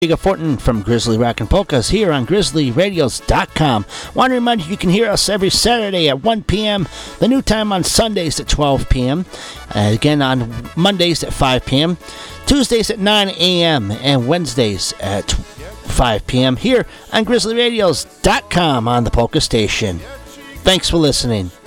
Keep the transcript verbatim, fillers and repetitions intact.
Diego Fortin from Grizzly Rock and Polkas here on Grizzly Radios dot com. Want to remind you, you can hear us every Saturday at one p.m., the new time on Sundays at twelve p.m., uh, again on Mondays at five p.m., Tuesdays at nine a.m., and Wednesdays at five p.m. here on Grizzly Radios dot com on the Polka Station. Thanks for listening.